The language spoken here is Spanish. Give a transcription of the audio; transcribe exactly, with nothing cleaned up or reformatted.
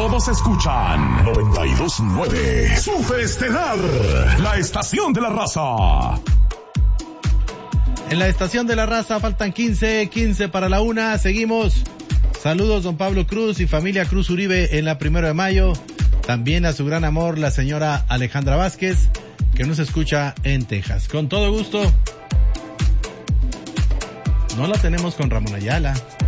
Todos escuchan noventa y dos punto nueve Super Estelar, la estación de la raza. En la estación de la raza faltan quince, quince para la una. Seguimos. Saludos, don Pablo Cruz y familia Cruz Uribe en la Primero de Mayo. También a su gran amor, la señora Alejandra Vázquez, que nos escucha en Texas. Con todo gusto. No la tenemos con Ramón Ayala.